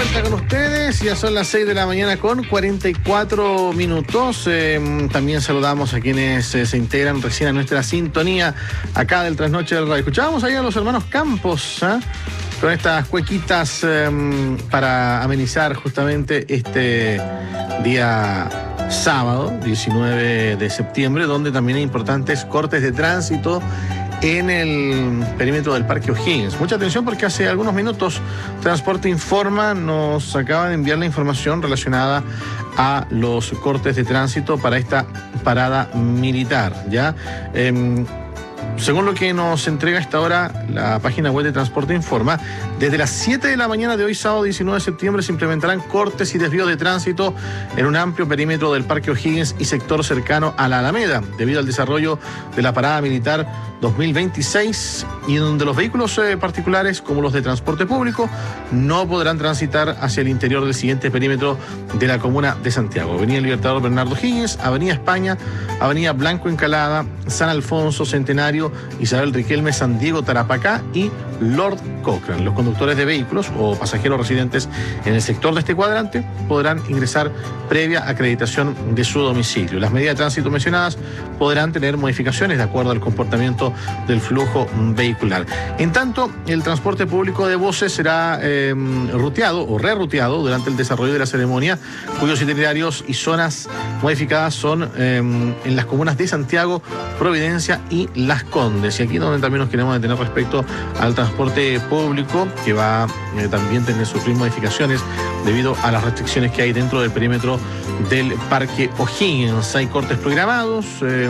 vuelta con ustedes, ya son las 6 de la mañana con 44 minutos. También saludamos a quienes se integran recién a nuestra sintonía acá del Trasnoche del Radio. Escuchábamos ahí a los hermanos Campos, con estas cuequitas para amenizar justamente este día sábado, 19 de septiembre, donde también hay importantes cortes de tránsito en el perímetro del Parque O'Higgins. Mucha atención porque hace algunos minutos Transporte Informa nos acaba de enviar la información relacionada a los cortes de tránsito para esta parada militar, ¿ya? Según lo que nos entrega hasta ahora la página web de Transporte Informa, desde las 7 de la mañana de hoy, sábado 19 de septiembre, se implementarán cortes y desvíos de tránsito en un amplio perímetro del Parque O'Higgins y sector cercano a la Alameda, debido al desarrollo de la parada militar 2026, y en donde los vehículos particulares, como los de transporte público, no podrán transitar hacia el interior del siguiente perímetro de la comuna de Santiago: Avenida Libertador Bernardo Higgins, Avenida España, Avenida Blanco Encalada, San Alfonso, Centenario, Isabel Riquelme, San Diego, Tarapacá y Lord Cochrane. Los conductores de vehículos o pasajeros residentes en el sector de este cuadrante podrán ingresar previa acreditación de su domicilio. Las medidas de tránsito mencionadas podrán tener modificaciones de acuerdo al comportamiento del flujo vehicular. En tanto, el transporte público de buses será ruteado o reruteado durante el desarrollo de la ceremonia, cuyos itinerarios y zonas modificadas son en las comunas de Santiago, Providencia y Las Condes. Y aquí donde también nos queremos detener respecto al transporte público, que va también tener sufrir modificaciones debido a las restricciones que hay dentro del perímetro del Parque O'Higgins. Hay cortes programados.